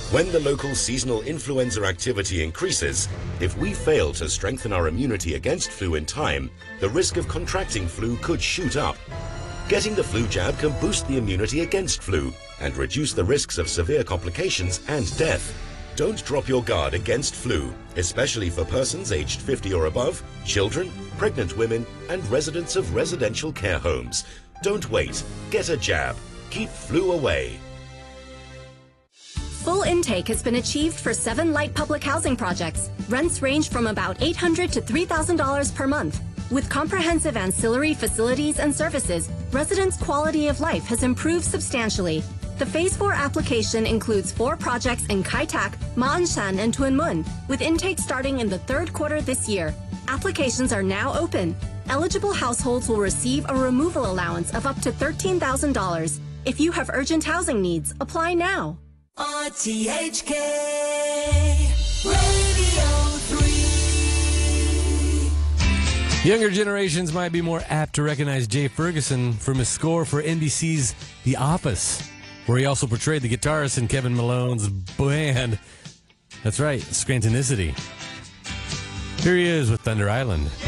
When the local seasonal influenza activity increases, if we fail to strengthen our immunity against flu in time, the risk of contracting flu could shoot up. Getting the flu jab can boost the immunity against flu and reduce the risks of severe complications and death. Don't drop your guard against flu, especially for persons aged 50 or above, children, pregnant women, and residents of residential care homes. Don't wait. Get a jab. Keep flu away. Full intake has been achieved for 7 light public housing projects. Rents range from about $800 to $3,000 per month. With comprehensive ancillary facilities and services, residents' quality of life has improved substantially. The Phase 4 application includes 4 projects in Kai Tak, Ma'anshan, and Tuen Mun, with intake starting in the 3rd quarter this year. Applications are now open. Eligible households will receive a removal allowance of up to $13,000. If you have urgent housing needs, apply now. RTHK Radio 3. Younger generations might be more apt to recognize Jay Ferguson from his score for NBC's The Office, where he also portrayed the guitarist in Kevin Malone's band. That's right, Scrantonicity. Here he is with Thunder Island.